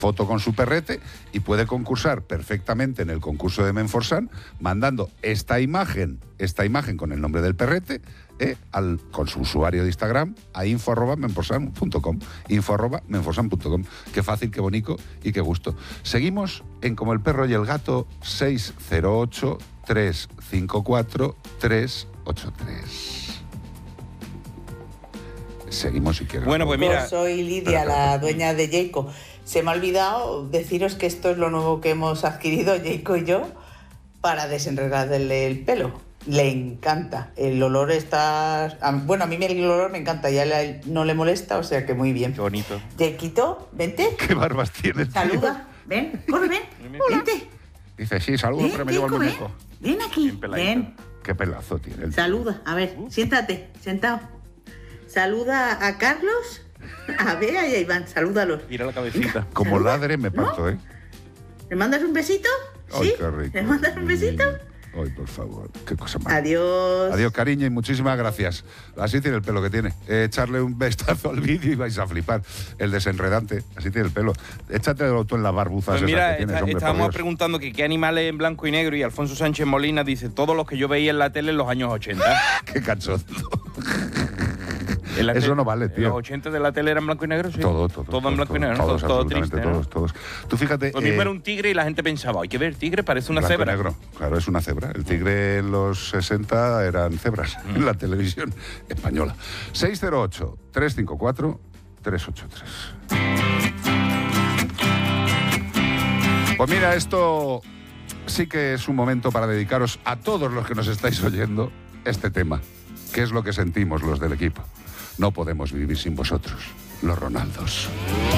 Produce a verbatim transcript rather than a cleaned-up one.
foto con su perrete y puede concursar perfectamente en el concurso de Menforsan mandando esta imagen, esta imagen con el nombre del perrete, eh, al, con su usuario de Instagram a info arroba menforsan punto com. info arroba menforsan punto com. Qué fácil, qué bonito y qué gusto. Seguimos en Como el perro y el gato, seis cero ocho, tres cinco cuatro, tres ocho tres. Seguimos si quieres. Bueno, pues mira. Yo soy Lidia, la dueña de Jayco. Se me ha olvidado deciros que esto es lo nuevo que hemos adquirido Jayco y yo para desenredarle el pelo. Le encanta. El olor está... Bueno, a mí el olor me encanta, ya le, no le molesta, o sea que muy bien. Qué bonito. Jayquito, vente. Qué barbas tienes. Saluda. Ven, corre, ven. Vente. Dice, sí, saludo, Ven, pero me llevo el Jayco, muñeco. Ven, ven aquí. Ven. Qué pelazo tiene el Saluda. A ver, siéntate, sentado. Saluda a Carlos, a Bea y a Iván. Salúdalos. Mira la cabecita. Como Saluda. ladre me parto, ¿No? ¿eh? ¿Le mandas un besito? Ay, ¿Sí? qué rico. ¿Le mandas un besito? Ay, por favor, qué cosa más. Adiós. Adiós, cariño, y muchísimas gracias. Así tiene el pelo que tiene. Eh, echarle un vistazo al vídeo y vais a flipar. El desenredante, así tiene el pelo. Échatelo tú en las barbuzas Pues esas mira, que tienes, está, hombre, por estábamos Dios. preguntando que qué animales en blanco y negro y Alfonso Sánchez Molina dice todos los que yo veía en la tele en los años ochenta. Qué cachondo. En la Eso tele- no vale, tío. ¿Los ochenta de la tele eran blanco y negro? Sí. Todo, todo. Todo en blanco y negro, ¿no? Todos, todo, todo absolutamente triste, ¿no? todos, todos. Tú fíjate... Lo mismo eh, era un tigre y la gente pensaba, hay que ver, tigre parece una blanco y cebra. negro, claro, es una cebra. El tigre en los sesenta eran cebras Mm. en la televisión española. seis cero ocho, tres cinco cuatro, tres ocho tres. Pues mira, esto sí que es un momento para dedicaros a todos los que nos estáis oyendo este tema. ¿Qué es lo que sentimos los del equipo? No podemos vivir sin vosotros, los Ronaldos.